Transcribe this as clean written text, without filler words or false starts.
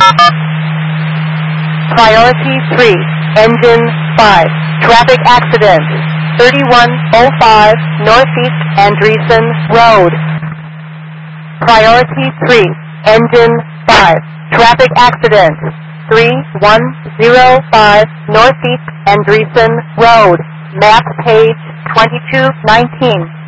Priority 3, engine 5, traffic accident, 3105 Northeast Andreessen Road. Priority 3, engine 5, traffic accident, 3105 Northeast Andreessen Road. Map page 2219.